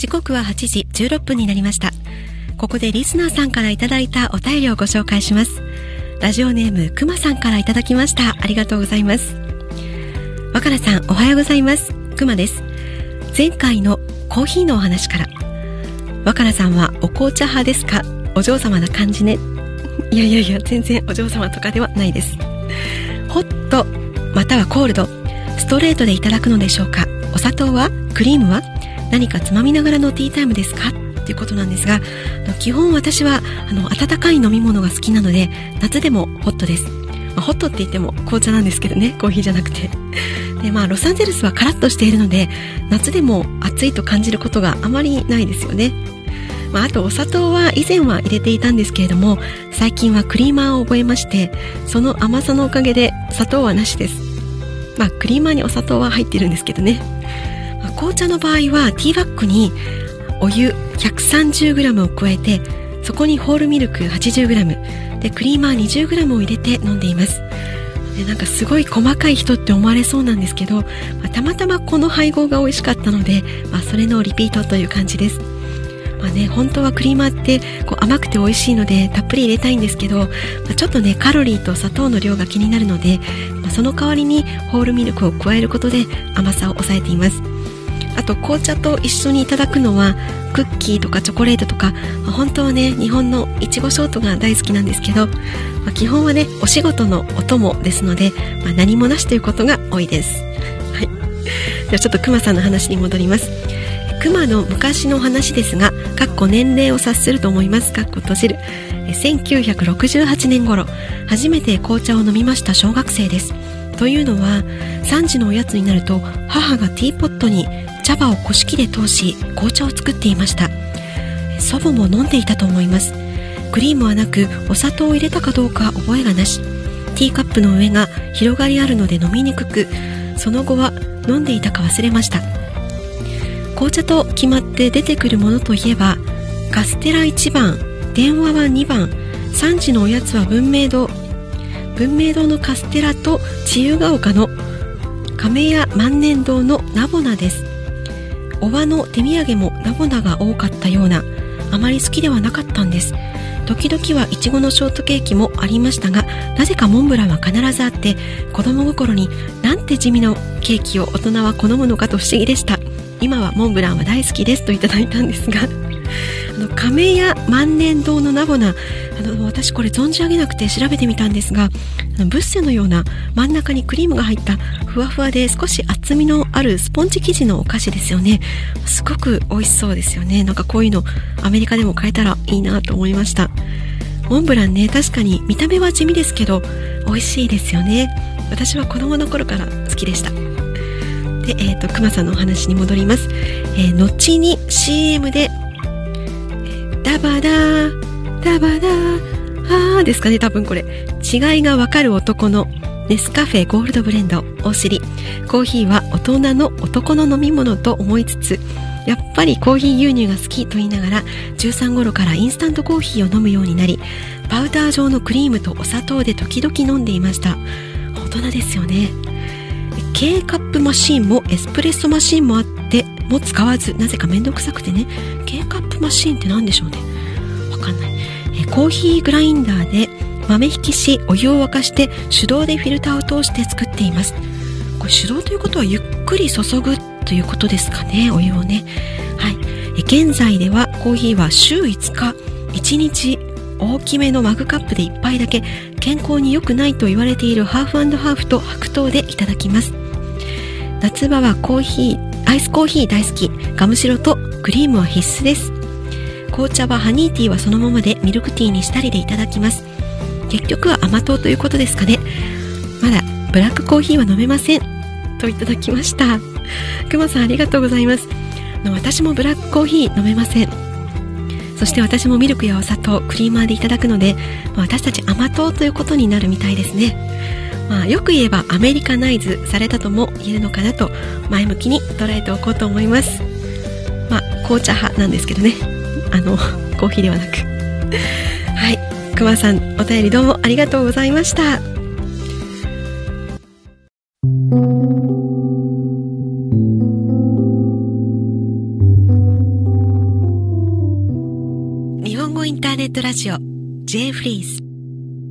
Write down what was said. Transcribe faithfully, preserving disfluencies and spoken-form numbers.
時刻ははちじじゅうろっぷんになりました。ここでリスナーさんからいただいたお便りをご紹介します。ラジオネームくまさんからいただきました。ありがとうございます。若菜さん、おはようございます。くまです。前回のコーヒーのお話から、若菜さんはお紅茶派ですか？お嬢様な感じね。いやいやいや、全然お嬢様とかではないです。ホットまたはコールド、ストレートでいただくのでしょうか？お砂糖は？クリームは？何かつまみながらのティータイムですか？ということなんですが、基本私はあの温かい飲み物が好きなので、夏でもホットです。まあ、ホットって言っても紅茶なんですけどね、コーヒーじゃなくて。で、まあロサンゼルスはカラッとしているので、夏でも暑いと感じることがあまりないですよね。まあ、あとお砂糖は以前は入れていたんですけれども、最近はクリーマーを覚えまして、その甘さのおかげで砂糖はなしです。まあクリーマーにお砂糖は入ってるんですけどね。まあ、紅茶の場合はティーバッグにお湯 ひゃくさんじゅうグラム を加えて、そこにホールミルク はちじゅうグラム でクリーマー にじゅうグラム を入れて飲んでいます。で、なんかすごい細かい人って思われそうなんですけど、まあ、たまたまこの配合が美味しかったので、まあ、それのリピートという感じです。まあね、本当はクリーマーってこう甘くて美味しいのでたっぷり入れたいんですけど、まあ、ちょっとねカロリーと砂糖の量が気になるので、まあ、その代わりにホールミルクを加えることで甘さを抑えています。あと紅茶と一緒にいただくのはクッキーとかチョコレートとか、まあ、本当はね日本のいちごショートが大好きなんですけど、まあ、基本はねお仕事のお供ですので、まあ、何もなしということが多いです。はい、ではちょっとクマさんの話に戻ります。クマの昔の話ですが、かっこ年齢を察すると思います。かっこ閉じる。せんきゅうひゃくろくじゅうはちねん頃、初めて紅茶を飲みました小学生です。というのは、さんじのおやつになると、母がティーポットに茶葉をこし器で通し、紅茶を作っていました。祖母も飲んでいたと思います。クリームはなく、お砂糖を入れたかどうか覚えがなし。ティーカップの上が広がりあるので飲みにくく、その後は飲んでいたか忘れました。紅茶と決まって出てくるものといえば、カステラいちばん、電話はにばん、さんじのおやつは文明堂。文明堂のカステラと自由が丘の亀屋万年堂のナボナです。おばの手土産もナボナが多かったような、あまり好きではなかったんです。時々はいちごのショートケーキもありましたが、なぜかモンブランは必ずあって、子供心になんて地味なケーキを大人は好むのかと不思議でした。今はモンブランは大好きですといただいたんですが、あの亀屋万年堂のナボナ、あの私これ存じ上げなくて調べてみたんですが、あのブッセのような真ん中にクリームが入ったふわふわで少し厚みのあるスポンジ生地のお菓子ですよね。すごく美味しそうですよね。なんかこういうのアメリカでも買えたらいいなと思いました。モンブランね、確かに見た目は地味ですけど美味しいですよね。私は子供の頃から好きでした。で、えーと、クマさんのお話に戻ります。えー、後に シーエム で、ダバダー、ダバダー、あーですかね、多分これ。違いがわかる男のネスカフェゴールドブレンドを知り、コーヒーは大人の男の飲み物と思いつつ、やっぱりコーヒー牛乳が好きと言いながら、じゅうさん頃からインスタントコーヒーを飲むようになり、パウダー状のクリームとお砂糖で時々飲んでいました。大人ですよね。K カップマシンもエスプレッソマシンもあっても使わず、なぜかめんどくさくてね。 K カップマシンって何でしょうね、わかんない。えコーヒーグラインダーで豆引きし、お湯を沸かして手動でフィルターを通して作っています。これ手動ということはゆっくり注ぐということですかね、お湯をね。はい。え現在ではコーヒーは週いつかいちにち大きめのマグカップでいっぱいだけ、健康に良くないと言われているハーフ&ハーフと白桃でいただきます。夏場はコーヒー、アイスコーヒー大好き。ガムシロとクリームは必須です。紅茶はハニーティーはそのままでミルクティーにしたりでいただきます。結局は甘党ということですかね。まだブラックコーヒーは飲めませんといただきました。くまさんありがとうございます。私もブラックコーヒー飲めません。そして私もミルクやお砂糖、クリーマーでいただくので、まあ、私たち甘党ということになるみたいですね。まあ、よく言えばアメリカナイズされたとも言えるのかなと前向きに捉えておこうと思います。まあ紅茶派なんですけどね、あのコーヒーではなくはい、くまさんお便りどうもありがとうございました。 インターネットラジオ J フリーズ。